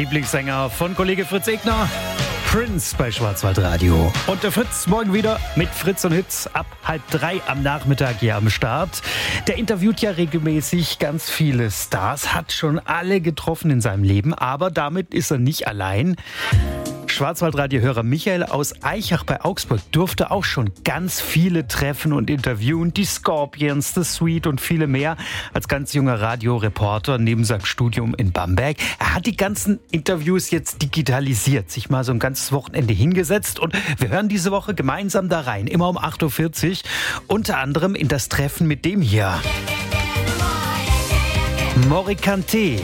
Lieblingssänger von Kollege Fritz Egner. Prince bei Schwarzwaldradio. Und der Fritz morgen wieder mit Fritz und Hits ab 2:30 am Nachmittag hier am Start. Der interviewt ja regelmäßig ganz viele Stars, hat schon alle getroffen in seinem Leben, aber damit ist er nicht allein. Schwarzwaldradio-Hörer Michael aus Aichach bei Augsburg durfte auch schon ganz viele treffen und interviewen. Die Scorpions, The Sweet und viele mehr. Als ganz junger Radioreporter neben seinem Studium in Bamberg. Er hat die ganzen Interviews jetzt digitalisiert, sich mal so ein ganzes Wochenende hingesetzt. Und wir hören diese Woche gemeinsam da rein, immer um 8:40 Uhr. Unter anderem in das Treffen mit dem hier. Morikante.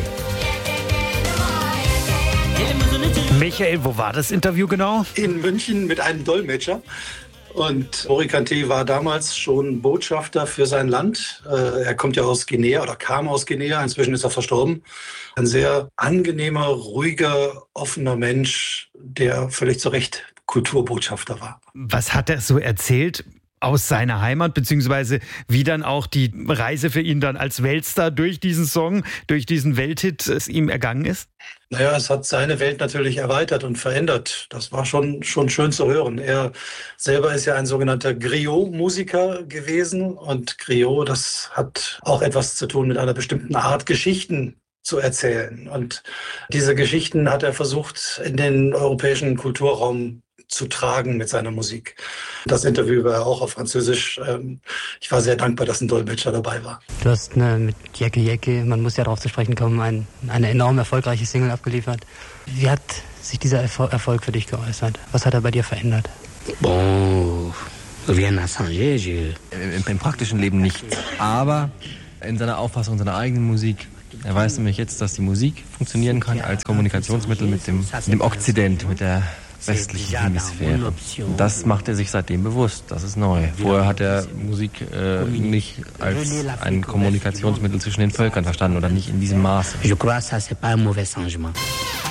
Michael, wo war das Interview genau? In München mit einem Dolmetscher. Und Morikante war damals schon Botschafter für sein Land. Er kommt ja aus Guinea oder kam aus Guinea. Inzwischen ist er verstorben. Ein sehr angenehmer, ruhiger, offener Mensch, der völlig zu Recht Kulturbotschafter war. Was hat er so erzählt aus seiner Heimat, beziehungsweise wie dann auch die Reise für ihn dann als Weltstar durch diesen Song, durch diesen Welthit es ihm ergangen ist? Naja, es hat seine Welt natürlich erweitert und verändert. Das war schon schön zu hören. Er selber ist ja ein sogenannter Griot-Musiker gewesen. Und Griot, das hat auch etwas zu tun mit einer bestimmten Art, Geschichten zu erzählen. Und diese Geschichten hat er versucht, in den europäischen Kulturraum zu tragen mit seiner Musik. Das Interview war auch auf Französisch. Ich war sehr dankbar, dass ein Dolmetscher dabei war. Du hast mit Jecke Jecke, man muss ja darauf zu sprechen kommen, eine enorm erfolgreiche Single abgeliefert. Wie hat sich dieser Erfolg für dich geäußert? Was hat er bei dir verändert? Bon, rien n'a changé. Im praktischen Leben nichts, aber in seiner Auffassung seiner eigenen Musik. Er weiß nämlich jetzt, dass die Musik funktionieren kann als Kommunikationsmittel mit dem Okzident, mit der westlichen Hemisphäre. Das macht er sich seitdem bewusst. Das ist neu. Vorher hat er Musik nicht als ein Kommunikationsmittel zwischen den Völkern verstanden oder nicht in diesem Maße. Je crois, ça c'est pas un mauvais changement.